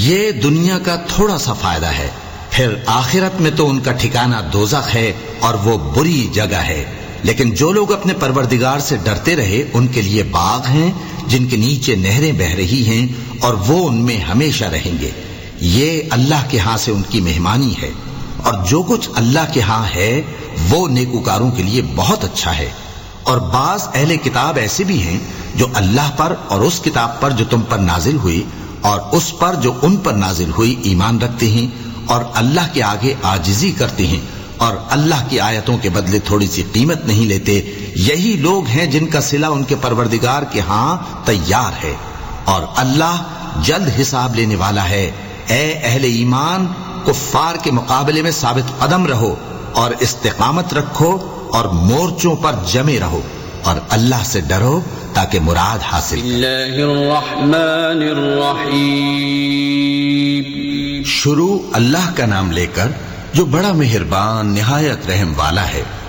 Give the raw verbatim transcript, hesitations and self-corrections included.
یہ دنیا کا تھوڑا سا فائدہ ہے، پھر آخرت میں تو ان کا ٹھکانہ دوزخ ہے اور وہ بری جگہ ہے۔ لیکن جو لوگ اپنے پروردگار سے ڈرتے رہے ان کے لیے باغ ہیں جن کے نیچے نہریں بہہ رہی ہیں اور وہ ان میں ہمیشہ رہیں گے۔ یہ اللہ کے ہاں سے ان کی مہمانی ہے، اور جو کچھ اللہ کے ہاں ہے وہ نیکوکاروں کے لیے بہت اچھا ہے۔ اور بعض اہل کتاب ایسے بھی ہیں جو اللہ پر اور اس کتاب پر جو تم پر نازل ہوئی اور اس پر جو ان پر نازل ہوئی ایمان رکھتے ہیں اور اللہ کے آگے عاجزی کرتے ہیں اور اللہ کی آیتوں کے بدلے تھوڑی سی قیمت نہیں لیتے۔ یہی لوگ ہیں جن کا صلہ ان کے پروردگار کے ہاں تیار ہے، اور اللہ جلد حساب لینے والا ہے۔ اے اہل ایمان، کفار کے مقابلے میں ثابت قدم رہو اور استقامت رکھو اور مورچوں پر جمے رہو اور اللہ سے ڈرو تاکہ مراد حاصل کرو۔ اللہ الرحمن الرحیم۔ شروع اللہ کا نام لے کر جو بڑا مہربان نہایت رحم والا ہے۔